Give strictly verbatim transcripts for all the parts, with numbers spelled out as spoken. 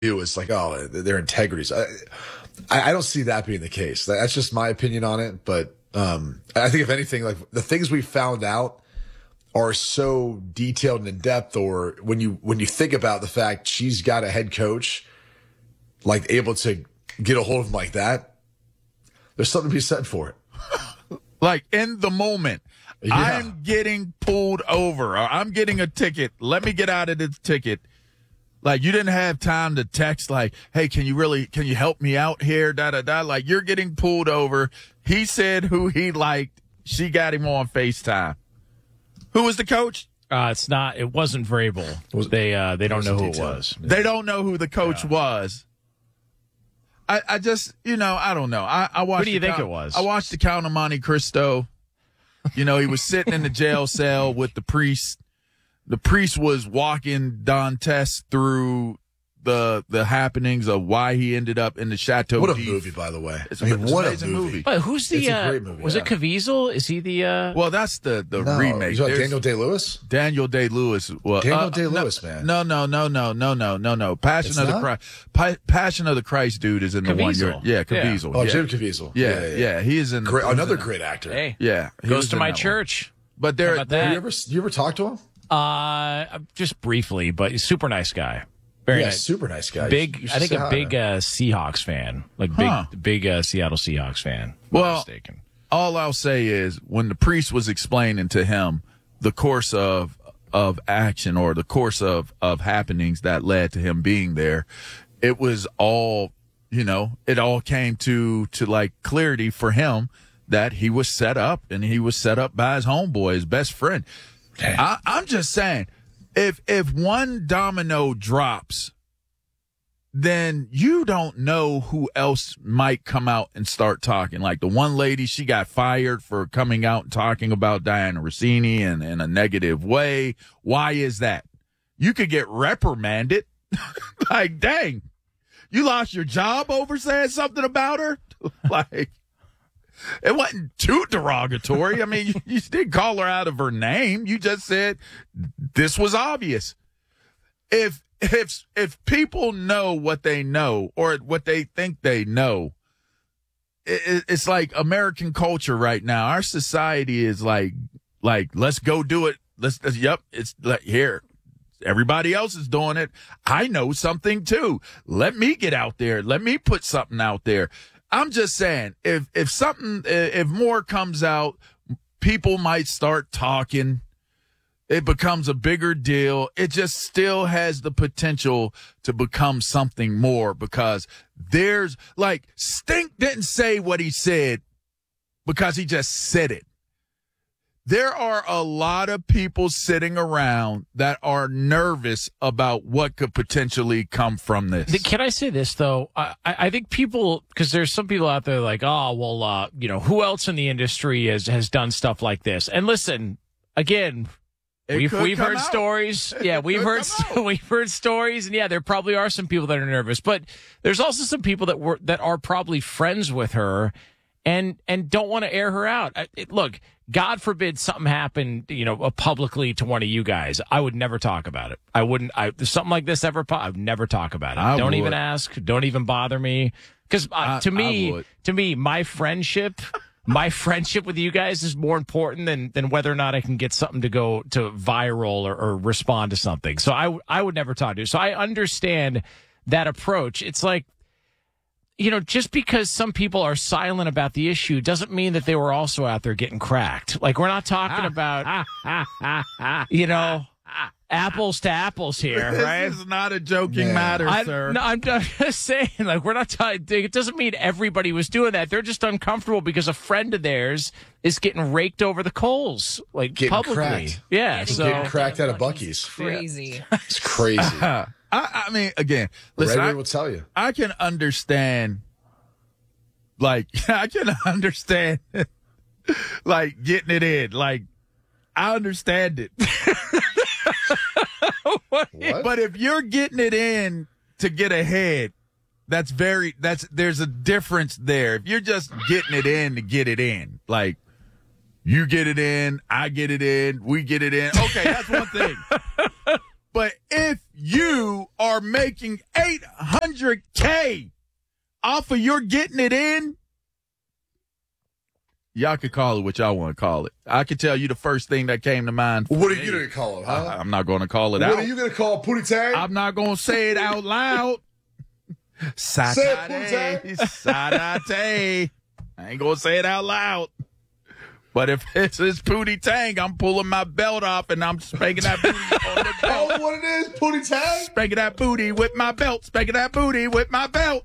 is like, oh, their integrities. I, I don't see that being the case. That's just my opinion on it. But um, I think if anything, like the things we found out are so detailed and in depth, or when you when you think about the fact she's got a head coach like able to get a hold of him like that, there's something to be said for it. Like in the moment, yeah. I'm getting pulled over, or I'm getting a ticket. Let me get out of this ticket. Like you didn't have time to text like, hey, can you really, can you help me out here? Da, da, da. Like you're getting pulled over. He said who he liked. She got him on FaceTime. Who was the coach? Uh, it's not, it wasn't Vrabel. Was, they, uh, they don't know who detailed. It was. Yeah. They don't know who the coach yeah. was. I, I just, you know, I don't know. I, I watched. Who do you think count, it was? I watched the Count of Monte Cristo. You know, he was sitting in the jail cell with the priest. The priest was walking Dantes through the the happenings of why he ended up in the Chateau. What a d'If. movie, by the way. It's, I mean, it's what an amazing a movie. movie. But who's the? It's a uh, great movie, was yeah. it Caviezel? Is he the? Uh... Well, that's the the no, remake. Daniel Day-Lewis. Daniel Day-Lewis. Well, Daniel uh, Day-Lewis, no, man. No, no, no, no, no, no, no, no. Passion It's of not? the Christ. Pa- Passion of the Christ, dude, is in the one. You're, Caviezel. yeah, Caviezel. Yeah. Oh, yeah. Jim Caviezel. Yeah, Yeah, yeah, yeah. yeah. He is in the, Great, he's another in the, great actor. Hey, Yeah, he goes was to in my that one. church. But there, How about there that? You ever you ever talked to him? Uh, just briefly, but he's a super nice guy. Very yeah, nice. super nice guy. Big, You should I think say a hi, big man. uh, Seahawks fan, like big, Huh. big uh, Seattle Seahawks fan. If I'm not Well, mistaken. all I'll say is when the priest was explaining to him the course of of action or the course of of happenings that led to him being there, it was all, you know, it all came to to like clarity for him that he was set up and he was set up by his homeboy, his best friend. I, I'm just saying, if if one domino drops, then you don't know who else might come out and start talking. Like the one lady, she got fired for coming out and talking about Diana Rossini in, in a negative way. Why is that? You could get reprimanded. Like, dang, you lost your job over saying something about her? Like, it wasn't too derogatory. I mean, you, you didn't call her out of her name. You just said this was obvious. If if if people know what they know or what they think they know, it, it's like American culture right now. Our society is like like let's go do it. Let's, let's yep. It's like here. Everybody else is doing it. I know something too. Let me get out there. Let me put something out there. I'm just saying, if if something, if more comes out, people might start talking. It becomes a bigger deal. It just still has the potential to become something more because there's like Stink didn't say what he said because he just said it. There are a lot of people sitting around that are nervous about what could potentially come from this. Can I say this, though? I, I think people, because there's some people out there like, oh, well, uh, you know, who else in the industry has, has done stuff like this? And listen, again, It we've, could we've come heard out. stories. It Yeah, we've could heard come out. we've heard stories. And, yeah, there probably are some people that are nervous. But there's also some people that were that are probably friends with her and and don't want to air her out. I, it, look, God forbid something happened, you know, uh, publicly to one of you guys. I would never talk about it. I wouldn't. I, if something like this ever, po- I would never talk about it. I don't would. even ask. Don't even bother me. Because uh, I- to I me, would. to me, my friendship, my friendship with you guys is more important than than whether or not I can get something to go to viral or, or respond to something. So I I would never talk to you. So I understand that approach. It's like, you know, just because some people are silent about the issue doesn't mean that they were also out there getting cracked. Like, we're not talking about, you know, apples to apples here, right? This is not a joking Yeah. matter, I, sir. no, I'm, I'm just saying, like, we're not talking, it doesn't mean everybody was doing that. They're just uncomfortable because a friend of theirs is getting raked over the coals, like, Getting publicly. cracked. Yeah, Getting so. Getting cracked out of Buc-ee's. Crazy. It's crazy. I, I mean, again, listen, Ray I, Ray will tell you. I can understand, like, I can understand, like, getting it in. Like, I understand it. What? But if you're getting it in to get ahead, that's very, that's, there's a difference there. If you're just getting it in to get it in, like, you get it in, I get it in, we get it in. Okay, that's one thing. But if you are making eight hundred K off of your getting it in, y'all could call it what y'all want to call it. I can tell you the first thing that came to mind. What are you going to call it, huh? I, I'm not going to call it what out. What are you going to call Pootie Tang? I'm not going to say it out loud. Say it, Pootie Satate. I ain't going to say it out loud. But if it's his Pootie Tang, I'm pulling my belt off and I'm spanking that booty on the belt. Oh, what it is, Pootie Tang? Spanking that booty with my belt. Spanking that booty with my belt.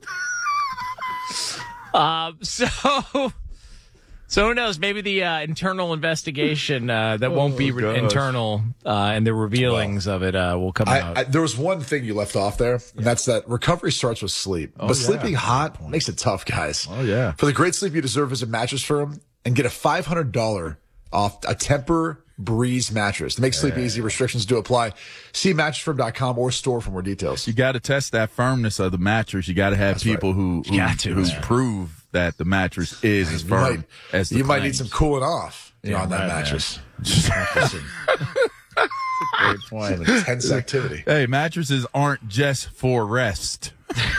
Um, so, so who knows? Maybe the uh, internal investigation uh, that won't be re- gosh. internal uh, and the revealings well, of it uh, will come I, out. I, there was one thing you left off there, and that's that recovery starts with sleep. Oh, but yeah. sleeping hot makes it tough, guys. Oh, yeah. For the great sleep you deserve, visit Mattress Firm and get a five hundred dollars off a Temper Breeze mattress. To make sleep yeah. easy, restrictions do apply. See mattress firm dot com or store for more details. You got to test that firmness of the mattress. You got to have That's people right. who who, got to, who man. prove that the mattress is as You firm might, as the you might need claims. some cooling off you know, Yeah, on that right, mattress. Great point. Some intense activity. Hey, mattresses aren't just for rest.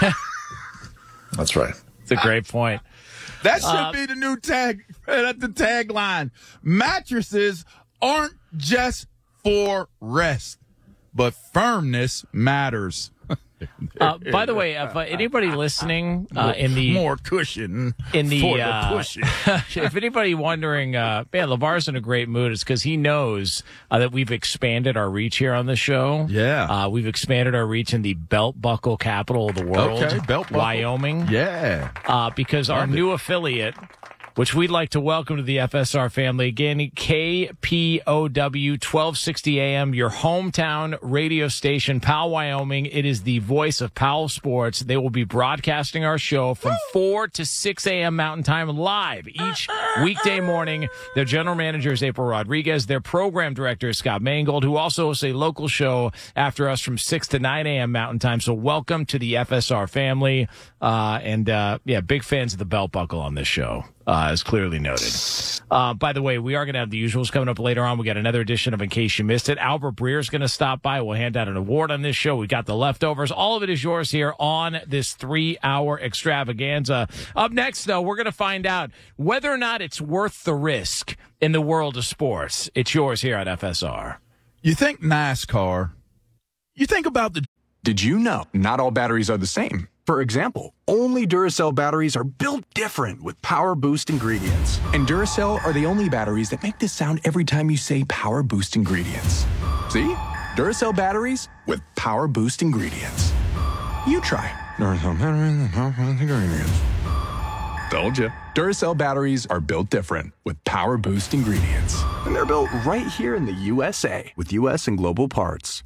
That's right. It's a great point. That should Uh, be the new tag, uh, the tagline. Mattresses aren't just for rest, but firmness matters. Uh, by the way, if uh, anybody listening uh, in the more cushion in the, for uh, the pushing. if anybody wondering, uh, man, LeVar's in a great mood. It's because he knows uh, that we've expanded our reach here on the show. Yeah. uh, we've expanded our reach in the belt buckle capital of the world, Okay, belt buckle. Wyoming. Yeah. Uh, because our Love it. new affiliate, which we'd like to welcome to the F S R family again, K P O W twelve sixty A M, your hometown radio station, Powell, Wyoming. It is the voice of Powell Sports. They will be broadcasting our show from four to six A M Mountain Time live each weekday morning. Their general manager is April Rodriguez. Their program director is Scott Mangold, who also hosts a local show after us from six to nine A M Mountain Time. So welcome to the F S R family. Uh, and, uh, yeah, big fans of the belt buckle on this show. Uh, as clearly noted. Uh, by the way, we are going to have the usuals coming up later on. We got another edition of In Case You Missed It. Albert Breer is going to stop by. We'll hand out an award on this show. We got the leftovers. All of it is yours here on this three-hour extravaganza. Up next, though, we're going to find out whether or not it's worth the risk in the world of sports. It's yours here at F S R. You think NASCAR, you think about the Did you know not all batteries are the same? For example, only Duracell batteries are built different with Power Boost ingredients. And Duracell are the only batteries that make this sound every time you say Power Boost ingredients. See? Duracell batteries with Power Boost ingredients. You try. Duracell batteries with Power Boost ingredients. Told you. Duracell batteries are built different with Power Boost ingredients. And they're built right here in the U S A with U S and global parts.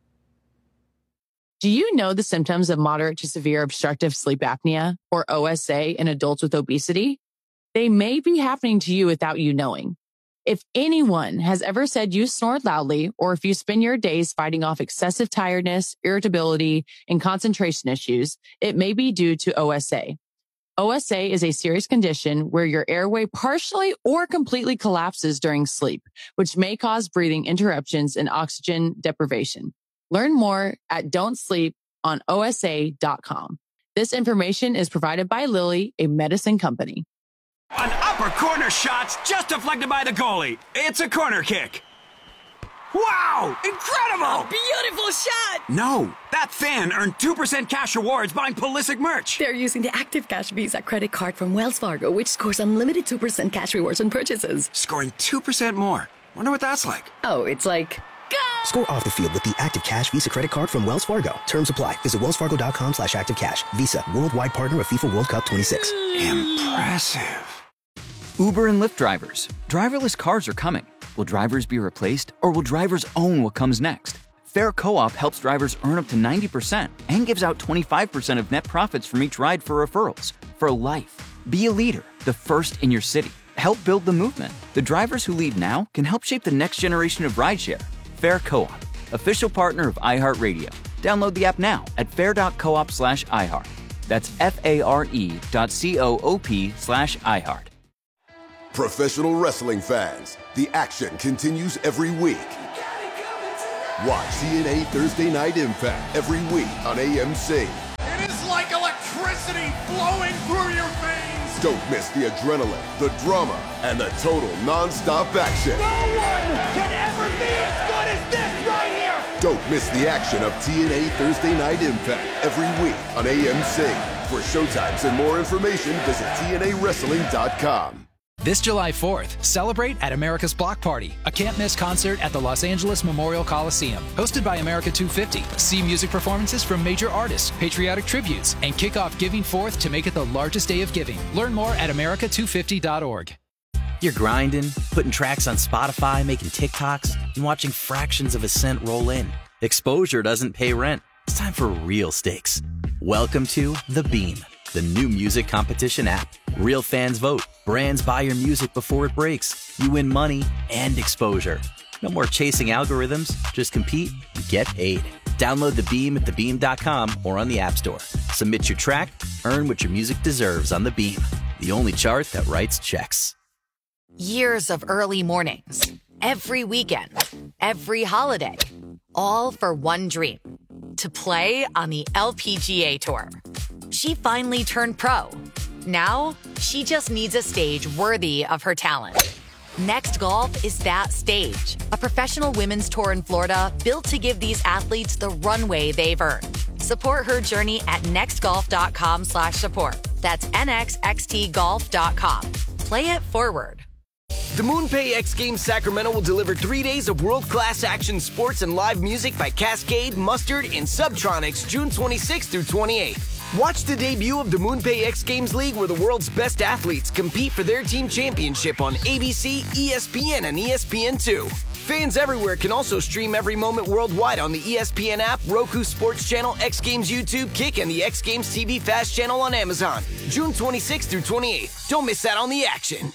Do you know the symptoms of moderate to severe obstructive sleep apnea, or O S A, in adults with obesity? They may be happening to you without you knowing. If anyone has ever said you snored loudly, or if you spend your days fighting off excessive tiredness, irritability, and concentration issues, it may be due to O S A. O S A is a serious condition where your airway partially or completely collapses during sleep, which may cause breathing interruptions and oxygen deprivation. Learn more at don't sleep on O S A dot com. This information is provided by Lilly, a medicine company. An upper corner shot's just deflected by the goalie. It's a corner kick. Wow! Incredible! Beautiful shot! No, that fan earned two percent cash rewards buying Pulisic merch. They're using the Active Cash Visa credit card from Wells Fargo, which scores unlimited two percent cash rewards on purchases. Scoring two percent more. Wonder what that's like. Oh, it's like... Score off the field with the Active Cash Visa credit card from Wells Fargo. Terms apply. Visit wellsfargo.com slash active cash. Visa, worldwide partner of FIFA World Cup twenty-six. Impressive. Uber and Lyft drivers. Driverless cars are coming. Will drivers be replaced, or will drivers own what comes next? Fair Co-op helps drivers earn up to ninety percent and gives out twenty-five percent of net profits from each ride for referrals. For life. Be a leader, the first in your city. Help build the movement. The drivers who lead now can help shape the next generation of rideshare. Fair Co-op, official partner of iHeartRadio. Download the app now at fair.coop slash iHeart. That's F-A-R-E dot C-O-O-P slash iHeart. Professional wrestling fans, the action continues every week. Watch T N A Thursday Night Impact every week on A M C. It is like electricity flowing through your veins. Don't miss the adrenaline, the drama, and the total non-stop action. No one can ever be as good as this right here. Don't miss the action of T N A Thursday Night Impact every week on A M C. For showtimes and more information, visit T N A wrestling dot com. This July fourth, celebrate at America's Block Party, a can't-miss concert at the Los Angeles Memorial Coliseum. Hosted by America two fifty, see music performances from major artists, patriotic tributes, and kick off Giving Fourth to make it the largest day of giving. Learn more at America two fifty dot org. You're grinding, putting tracks on Spotify, making TikToks, and watching fractions of a cent roll in. Exposure doesn't pay rent. It's time for real stakes. Welcome to The Beam, the new music competition app. Real fans vote. Brands buy your music before it breaks. You win money and exposure. No more chasing algorithms. Just compete and get paid. Download The Beam at the beam dot com or on the App Store. Submit your track. Earn what your music deserves on The Beam, the only chart that writes checks. Years of early mornings, every weekend, every holiday, all for one dream, to play on the L P G A Tour. She finally turned pro. Now, she just needs a stage worthy of her talent. Next Golf is that stage, a professional women's tour in Florida built to give these athletes the runway they've earned. Support her journey at nextgolf.com slash support. That's nxxt golf dot com. Play it forward. The MoonPay X Games Sacramento will deliver three days of world-class action sports and live music by Cascade, Mustard, and Subtronics June twenty-sixth through twenty-eighth. Watch the debut of the MoonPay X Games League where the world's best athletes compete for their team championship on A B C, E S P N, and E S P N two. Fans everywhere can also stream every moment worldwide on the E S P N app, Roku Sports Channel, X Games YouTube, Kick, and the X Games T V Fast Channel on Amazon. June twenty-sixth through twenty-eighth. Don't miss out on the action.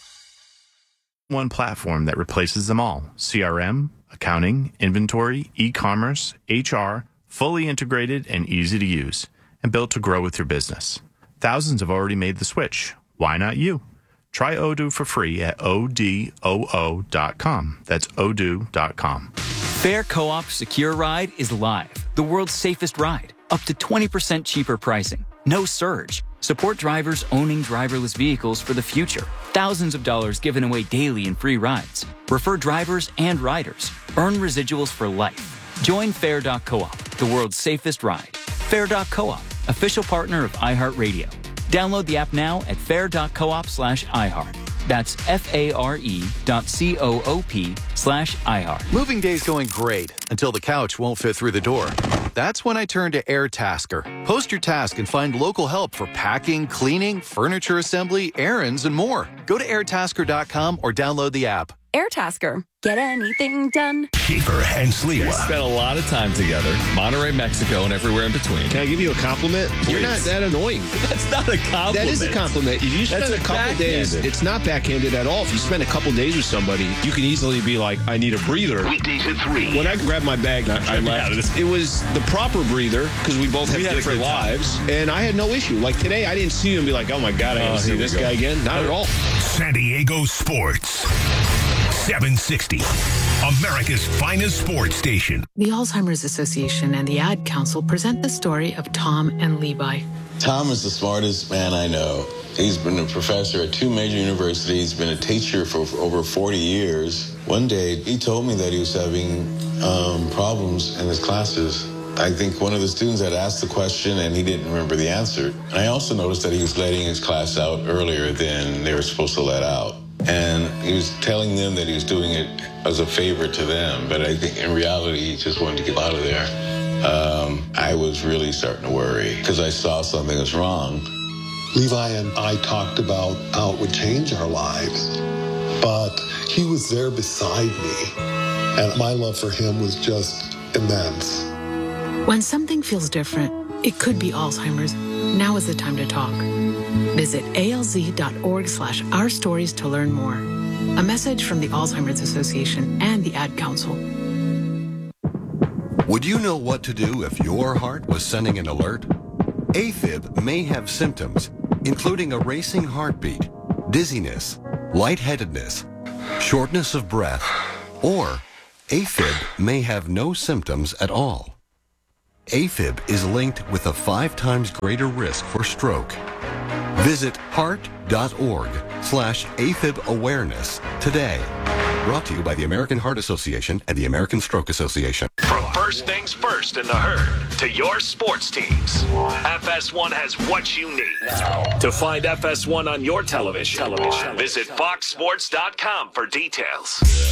One platform that replaces them all. C R M, accounting, inventory, e-commerce, H R, fully integrated and easy to use, and built to grow with your business. Thousands have already made the switch. Why not you? Try Odoo for free at O D O O dot com. That's odoo dot com. Fair Co-op Secure Ride is live. The world's safest ride. Up to twenty percent cheaper pricing. No surge. Support drivers owning driverless vehicles for the future. Thousands of dollars given away daily in free rides. Refer drivers and riders. Earn residuals for life. Join Fair dot coop, the world's safest ride. Fair dot coop, official partner of iHeartRadio. Download the app now at fair dot coop slash iHeart. That's F-A-R-E dot C-O-O-P slash iHeart. Moving day's going great until the couch won't fit through the door. That's when I turn to AirTasker. Post your task and find local help for packing, cleaning, furniture assembly, errands, and more. Go to air tasker dot com or download the app. AirTasker. Get anything done? Schaefer and Sliwa. We spent a lot of time together. Monterrey, Mexico, and everywhere in between. Can I give you a compliment? Please. You're not that annoying. That's not a compliment. That is a compliment. If you spend That's a, a couple backhanded. days, it's not backhanded at all. If you spend a couple days with somebody, you can easily be like, I need a breather. Weekdays at three. When I grabbed my bag, I, I left. It was the proper breather because we both have We different lives, and I had no issue. Like today, I didn't see you and be like, oh my God, I Oh, gotta see here we this go. guy again. Not at all. San Diego Sports. seven sixty. America's finest sports station. The Alzheimer's Association and the Ad Council present the story of Tom and Levi. Tom is the smartest man I know. He's been a professor at two major universities, been a teacher for over forty years. One day, he told me that he was having um, problems in his classes. I think one of the students had asked the question and he didn't remember the answer. And I also noticed that he was letting his class out earlier than they were supposed to let out. And he was telling them that he was doing it as a favor to them, but I think in reality, he just wanted to get out of there. Um, I was really starting to worry because I saw something was wrong. Levi and I talked about how it would change our lives, but he was there beside me, and my love for him was just immense. When something feels different, it could be Alzheimer's. Now is the time to talk. Visit alz.org slash our stories to learn more. A message from the Alzheimer's Association and the Ad Council. Would you know what to do if your heart was sending an alert? AFib may have symptoms, including a racing heartbeat, dizziness, lightheadedness, shortness of breath, or AFib may have no symptoms at all. AFib is linked with a five times greater risk for stroke. Visit heart.org slash AFib awareness today. Brought to you by the American Heart Association and the American Stroke Association. From first things first in the herd to your sports teams, F S one has what you need. To find F S one on your television, television. visit fox sports dot com for details.